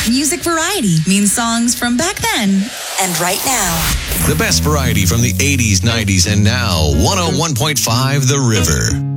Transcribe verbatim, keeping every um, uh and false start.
Music variety means songs from back then and right now. The best variety from the eighties, nineties, and now. one oh one point five The River.